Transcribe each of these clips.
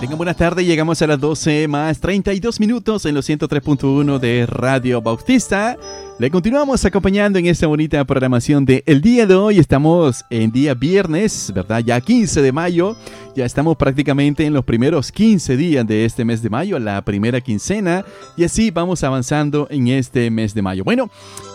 Tengan buenas tardes, llegamos a las 12 más 32 minutos en los 103.1 de Radio Bautista. Le continuamos acompañando en esta bonita programación de el día de hoy. Estamos en día viernes, ¿verdad? Ya 15 de mayo. Ya estamos prácticamente en los primeros 15 días de este mes de mayo, la primera quincena. Y así vamos avanzando en este mes de mayo. Bueno,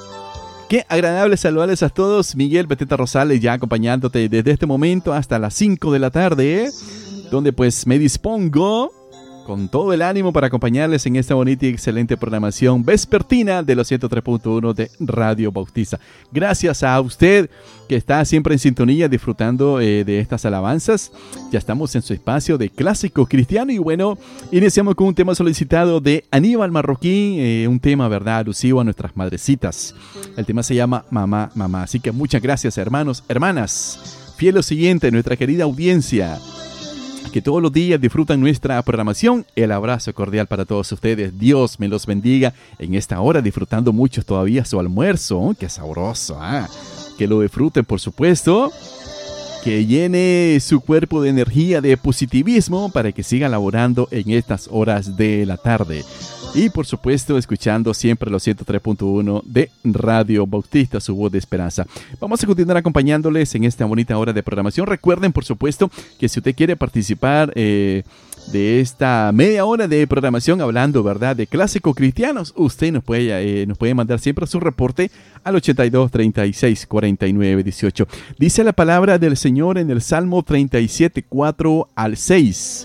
qué agradable saludarles a todos. Miguel Beteta Rosales ya acompañándote desde este momento hasta las 5 de la tarde, donde pues me dispongo con todo el ánimo para acompañarles en esta bonita y excelente programación vespertina de los 103.1 de Radio Bautista. Gracias a usted que está siempre en sintonía disfrutando de estas alabanzas. Ya estamos en su espacio de clásico cristiano y bueno, iniciamos con un tema solicitado de Aníbal Marroquín, un tema, ¿verdad?, alusivo a nuestras madrecitas. El tema se llama Mamá, Mamá. Así que muchas gracias, hermanos, hermanas. Fiel siguiente, nuestra querida audiencia, que todos los días disfrutan nuestra programación. El abrazo cordial para todos ustedes. Dios me los bendiga en esta hora, disfrutando mucho todavía su almuerzo. ¡Qué sabroso! Que lo disfruten, por supuesto. Que llene su cuerpo de energía, de positivismo, para que siga laborando en estas horas de la tarde. Y por supuesto, escuchando siempre los 103.1 de Radio Bautista, su voz de esperanza. Vamos a continuar acompañándoles en esta bonita hora de programación. Recuerden, por supuesto, que si usted quiere participar de esta media hora de programación hablando, ¿verdad?, de clásicos cristianos, usted nos puede mandar siempre su reporte al 82 36 49 18. Dice la palabra del Señor en el Salmo 37, 4 al 6.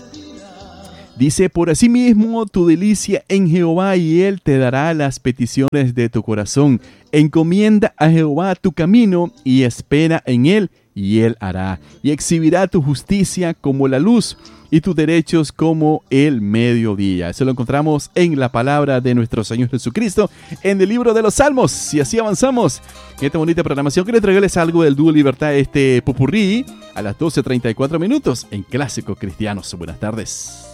Dice: por asimismo tu delicia en Jehová, y Él te dará las peticiones de tu corazón. Encomienda a Jehová tu camino, y espera en Él, y Él hará. Y exhibirá tu justicia como la luz, y tus derechos como el mediodía. Eso lo encontramos en la palabra de nuestro Señor Jesucristo, en el libro de los Salmos. Y así avanzamos en esta bonita programación. Quiero entregarles algo del dúo Libertad, popurrí, a las 12:34 minutos en Clásicos Cristianos. Buenas tardes.